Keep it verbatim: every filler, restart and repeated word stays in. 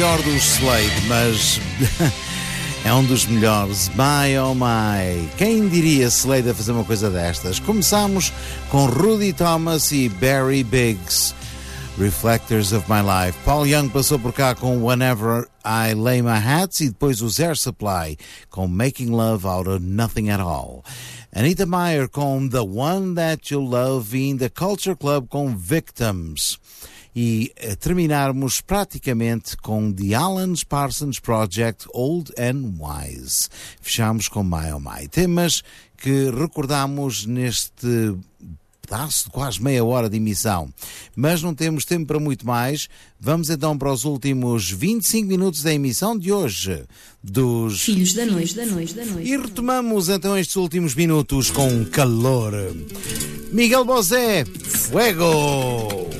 melhor dos Slade, mas é um dos melhores. My oh my. Quem diria Slade a fazer uma coisa destas? Começamos com Rudy Thomas e Barry Biggs, Reflectors of My Life. Paul Young passou por cá com Whenever I Lay My Hats e depois os Air Supply com Making Love Out of Nothing at All. Anita Meyer com The One That You Love e The Culture Club com Victims. E uh, terminarmos praticamente com The Alan Parsons Project, Old and Wise. Fechamos com My Oh My. Temas que recordamos neste pedaço de quase meia hora de emissão. Mas não temos tempo para muito mais. Vamos então para os últimos vinte e cinco minutos da emissão de hoje dos Filhos da Noite, da Noite, da Noite. E retomamos então estes últimos minutos com calor. Miguel Bosé, Fuego!